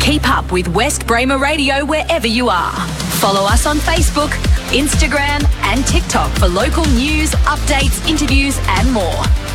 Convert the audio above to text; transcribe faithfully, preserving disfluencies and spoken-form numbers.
Keep up with West Bramer Radio wherever you are. Follow us on Facebook, Instagram and TikTok for local news, updates, interviews and more.